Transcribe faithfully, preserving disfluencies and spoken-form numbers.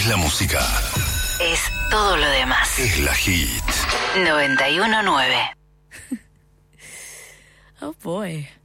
es la música. Es todo lo demás. Es la hit. noventa y uno nueve. Oh boy.